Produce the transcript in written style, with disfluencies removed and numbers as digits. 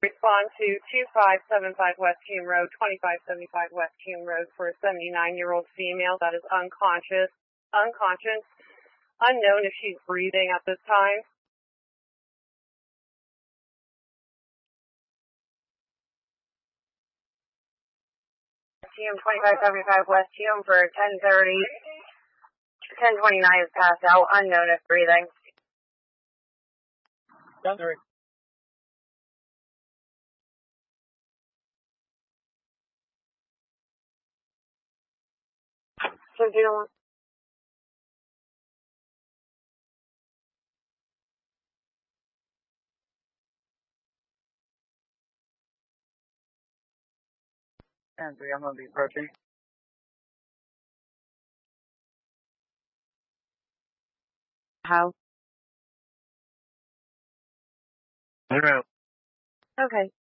Respond to 2575 West Hume Road, 2575 West Hume Road for a 79-year-old female that is unconscious, unknown if she's breathing at this time. Hume, 2575 West Hume for 10:30, 10:29 is passed out, unknown if breathing. 10:30. So do you I'm going to be approaching. how? Zero. Okay.